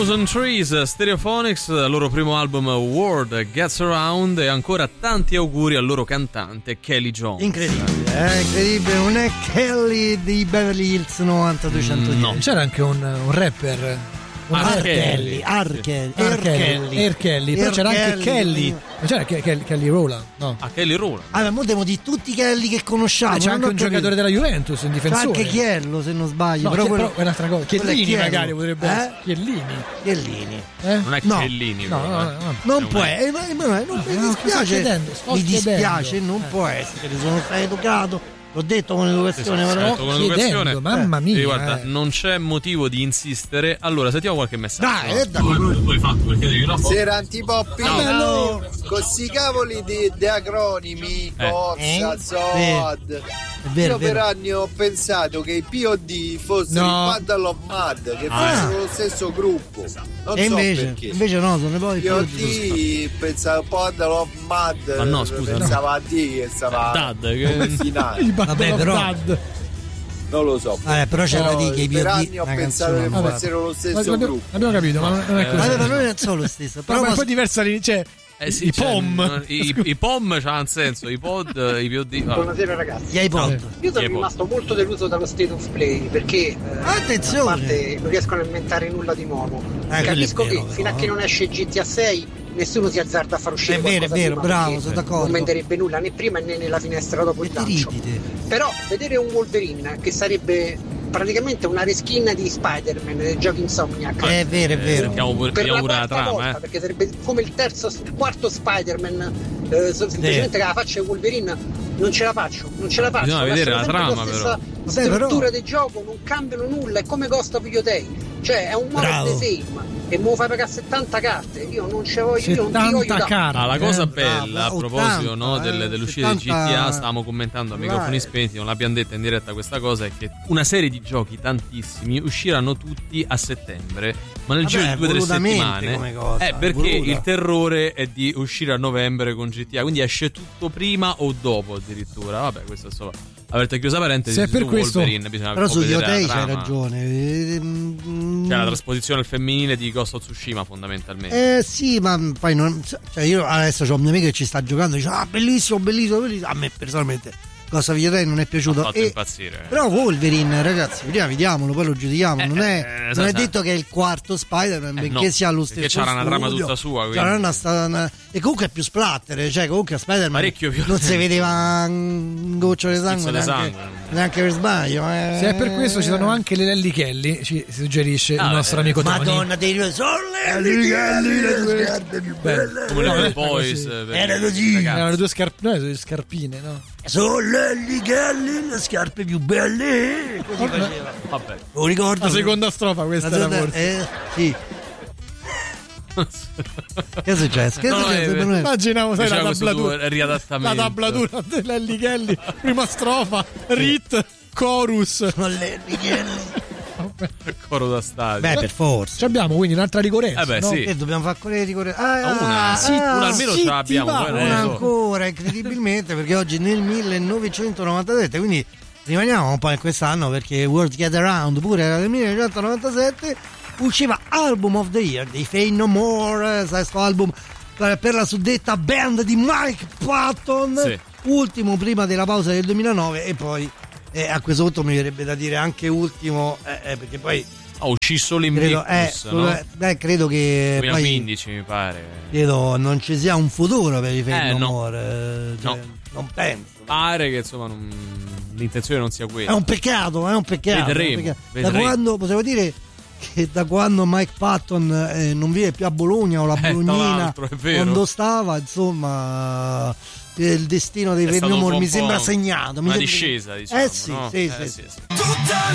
Thousand Trees, Stereophonics, il loro primo album World Gets Around, e ancora tanti auguri al loro cantante Kelly Jones. Incredibile, incredibile, non è Kelly di Beverly Hills 90210. No. C'era anche un rapper, R. Kelly, però c'era anche Kelly. Non c'era Kelly Rowland, no? Kelly Rowland. Allora, mo devo di tutti i Kelly che conosciamo. C'è anche un giocatore della Juventus, un difensore. C'è anche Chiello, se non sbaglio. No, però è un'altra cosa. Chiellini magari potrebbe essere. Chiellini. Non è Chiellini. Non può essere. Non mi dispiace. Mi dispiace, non può essere. Sono stato educato. L'ho detto con educazione, però mamma mia. Guarda, non c'è motivo di insistere. Allora, sentiamo qualche messaggio. Dai, Sera Antipoppi, no. con sti cavoli di acronimi, Cozza, Zod. Io per anni ho pensato che i POD fossero i Puddle of Mud, che fossero lo stesso gruppo. Non e so invece, perché. Invece no, sono poi POD pensavo Puddle of Mud. Ma no, scusa, pensava a D che stava Dad, finale. Vabbè, però non lo so. Però c'era di che i per POD anni ho pensato che fossero lo stesso gruppo. Abbiamo capito, ma non è così. Ma non è solo lo stesso. Però è un po' diversa, cioè sì, i POM. I POM c'hanno senso, i pod, i POD. Buonasera ragazzi. Io sono rimasto molto deluso dallo State of Play perché attenzione, a parte non riescono a inventare nulla di nuovo. Capisco che fino a che non esce GTA 6 nessuno si azzarda a far uscire è vero, bravo, sono d'accordo. Non venderebbe nulla né prima né nella finestra dopo il lancio. Però vedere un Wolverine che sarebbe praticamente una reskin di Spider-Man dei giochi Insomniac. È vero. Per la quarta volta, perché sarebbe come il quarto Spider-Man, semplicemente che la faccia di Wolverine non ce la faccio. Bisogna vedere la trama, però. La struttura del gioco non cambiano nulla, è come Ghost of Yotei, cioè è un modo the same. E me lo fai pagare 70 carte, io non ce voglio, io non ti voglio carte. La cosa bella, a proposito 80, dell'uscita di GTA, stavamo commentando a microfoni spenti, non l'abbiamo detta in diretta questa cosa, è che una serie di giochi, tantissimi, usciranno tutti a settembre, ma nel giro di 2 o 3 settimane, perché il terrore è di uscire a novembre con GTA, quindi esce tutto prima o dopo addirittura. Vabbè, questo è solo avete chiusa parentesi. Se per questo, Wolverine bisogna però su Yotei c'hai ragione. C'è la trasposizione al femminile di Ghost of Tsushima, fondamentalmente. Sì, ma poi non, cioè io adesso ho un mio amico che ci sta giocando e dice bellissimo. A me personalmente Ghost of Yotei non è piaciuto. Ha fatto impazzire. Però Wolverine, ragazzi, prima vediamolo, poi lo giudichiamo. Non è detto che è il quarto Spider-Man, benché sia lo stesso. Perché c'era una trama tutta sua. E comunque è più splatter, cioè comunque a Spider-Man parecchio più. non si vedeva un goccio di sangue neanche per sbaglio. Se è per questo ci sono anche le Lelli Kelly, ci suggerisce il nostro amico Tony. Madonna dei due, sono Lelli Kelly, le scarpe più belle. Come le Boys. Era così. Erano le due scarpine, no? Sono Lelli Kelly, le scarpe più belle. Così faceva. Vabbè. Lo ricordo. La seconda strofa questa era forse. Sì. Che è successo? Immaginavo, sai, la tablatura della Lelli Kelly, prima strofa, Rit, chorus. Lelli Kelly. Coro da stadio. Beh, per forza. Ci abbiamo quindi un'altra ricorrenza. No? Sì. E dobbiamo fare correre una almeno ce l'abbiamo. Una ancora, incredibilmente, perché oggi nel 1997, quindi rimaniamo un po' in quest'anno, perché World Get Around pure era del 1997. Usciva Album of the Year dei Faith No More, sesto album per la suddetta band di Mike Patton, ultimo prima della pausa del 2009, e poi a questo punto mi verrebbe da dire anche ultimo, perché poi uscì solo in Invictus, credo che 2015 poi, mi pare, credo non ci sia un futuro per i Faith No More, non penso. Pare che insomma l'intenzione non sia quella. È un peccato. Vedremo. Da quando, possiamo dire che da quando Mike Patton non vive più a Bologna o la Bolognina, quando stava, insomma, il destino dei Faith No More mi sembra segnato. Una discesa, diciamo. Sì.